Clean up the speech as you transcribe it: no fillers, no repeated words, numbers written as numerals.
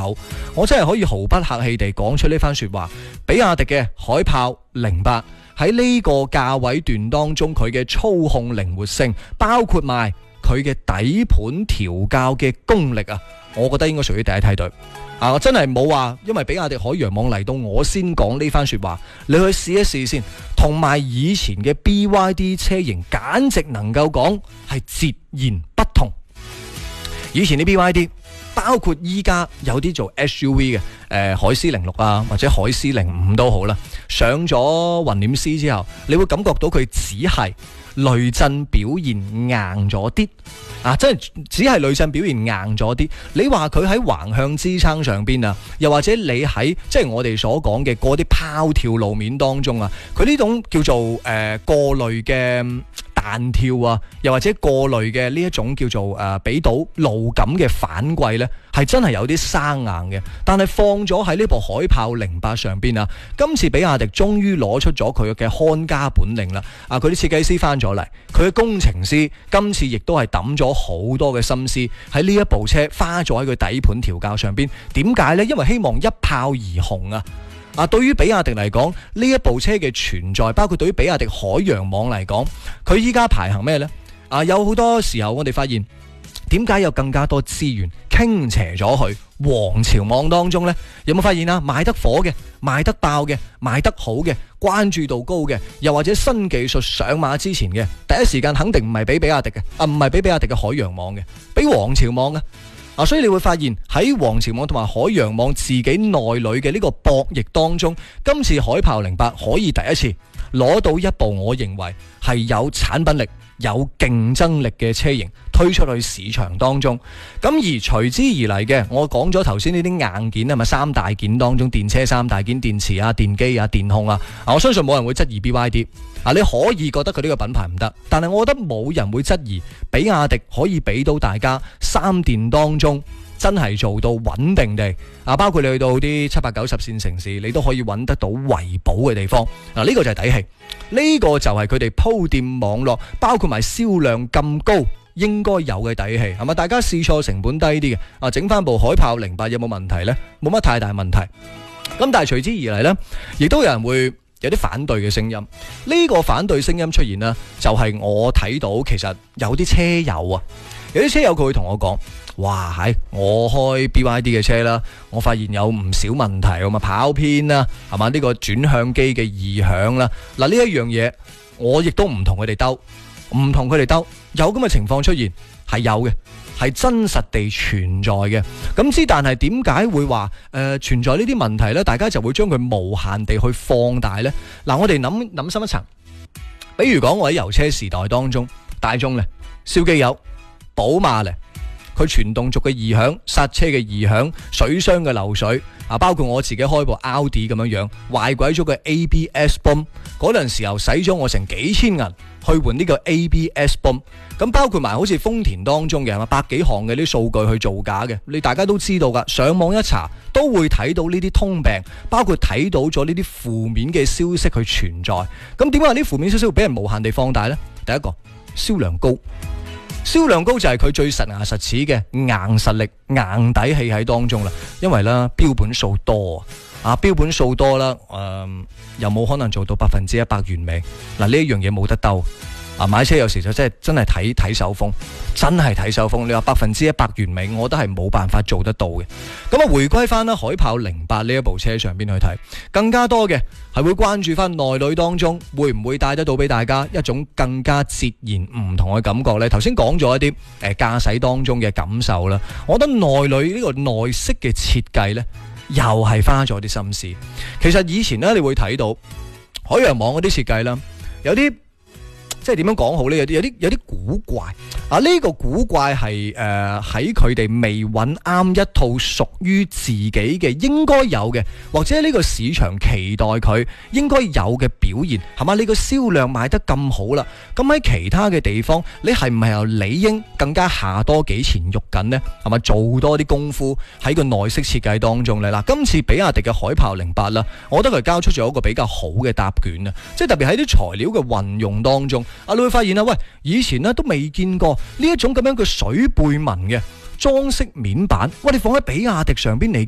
口，我真係可以毫不客氣地講出呢番說話。比亞迪嘅海豹08喺呢個價位段當中，佢嘅操控靈活性，包括埋佢嘅底盤調校嘅功力啊，我覺得應該屬於第一梯隊。我真係冇話，因為比亞迪海洋網嚟到我先講呢番說話，你去試一試先。同埋以前嘅 BYD 車型，簡直能夠講係截然不同。以前啲 BYD，包括依家有啲做 SUV 嘅，海獅06啊，或者海獅05都好啦，上咗雲輦 C 之後，你會感覺到佢只係雷震表現硬咗啲。真係只係雷震表現硬咗啲。你話佢喺橫向支撐上邊啊，又或者你喺即係我哋所講嘅嗰啲拋跳路面當中啊，佢呢種叫做過濾嘅彈跳啊，又或者過濾嘅呢一種叫做俾到路感嘅反饋呢，係真係有啲生硬嘅。但係放咗喺呢部海豹08上邊啊，今次比亞迪終於攞出咗佢嘅看家本領啦。佢啲設計師翻咗嚟，佢嘅工程師今次亦都係抌咗好多嘅心思喺呢一部車，花咗喺佢底盤調校上邊。點解呢？因為希望一炮而紅啊！對於比亞迪嚟講，呢一部車嘅存在，包括對於比亞迪海洋網嚟講，佢依家排行咩呢？有好多時候我哋發現，點解有更加多資源傾斜咗去皇朝網當中呢？有冇發現啊？賣得火嘅、賣得爆嘅、賣得好嘅、關注度高嘅，又或者新技術上馬之前嘅，第一時間肯定唔係俾比亞迪嘅，唔係俾比亞迪嘅海洋網嘅，俾皇朝網嘅。所以你會發現喺皇朝網同埋海洋網自己內裏嘅呢個博弈當中，今次海豹08可以第一次攞到一部我認為係有產品力、有競爭力嘅車型推出去市場當中。咁而隨之而嚟嘅，我講咗頭先呢啲硬件啊嘛，三大件當中，電車三大件，電池啊、電機啊、電控啊，我相信冇人會質疑 BYD。你可以覺得佢呢個品牌唔得，但係我覺得冇人會質疑比亞迪可以俾到大家三電當中真係做到穩定地包括你去到啲780-90線城市，你都可以揾得到維保嘅地方。呢個就係底氣，呢個就係佢哋鋪墊網絡，包括埋銷量咁高應該有嘅底氣，係咪？大家試錯成本低啲嘅整翻部海豹08有冇問題呢？冇乜太大問題。咁但係隨之而嚟呢，亦都有人會有啲反對嘅聲音。呢個反對聲音出現呢，就係我睇到其實有啲車友啊，有啲車友佢會同我講：哇，我開 BYD 嘅車啦，我發現有唔少問題，咁跑偏啦，係嘛？呢個轉向機嘅異響啦，呢一樣嘢我亦都唔同佢哋鬥，有咁嘅情況出現係有嘅，係真實地存在嘅。咁之但係點解會話存在呢啲問題呢？大家就會將佢無限地去放大呢。我哋諗深一層，比如講我喺油車時代當中，大眾呢，燒機油、寶馬呢，佢傳動軸嘅異響、剎車嘅異響、水箱嘅漏水包括我自己開部奧迪咁樣壞鬼咗個 ABS 泵，嗰陣時候使咗我成幾千銀去換呢個 ABS 泵。咁包括埋好似豐田當中嘅百幾項嘅啲數據去造假嘅，你大家都知道噶，上網一查都會睇到呢啲通病，包括睇到咗呢啲負面嘅消息去存在。咁點解呢啲負面消息會俾人無限地放大呢？第一個，銷量高就係佢最實牙實齒嘅硬實力、硬底氣喺當中啦。因為啦，標本數多啦，又冇可能做到100%完美。呢一樣嘢冇得鬥。買車有時就真係睇手風，真係睇手風。你話100%完美，我覺得係冇辦法做得到嘅。咁回歸翻啦，海豹08呢一部車上邊去睇，更加多嘅係會關注翻內裏當中會唔會帶得到俾大家一種更加截然唔同嘅感覺呢？頭先講咗一啲駕駛當中嘅感受啦，我覺得內裏呢個內飾嘅設計呢，又係花咗啲心思。其實以前呢，你會睇到海洋網嗰啲設計啦，有啲即係點樣講好呢？有啲古怪呢個古怪係喺佢哋未揾啱一套屬於自己嘅應該有嘅，或者呢個市場期待佢應該有嘅表現，係嘛？你個銷量賣得咁好啦，咁喺其他嘅地方，你係唔係又理應更加下多幾錢肉緊呢？係咪做多啲功夫喺個內飾設計當中呢？今次比亞迪嘅海豹08啦，我覺得佢交出咗一個比較好嘅答卷啊！即係特別喺啲材料嘅運用當中。你會發現啦，以前都未見過呢一種咁樣嘅水背紋嘅裝飾面板，你放喺比亞迪上邊，你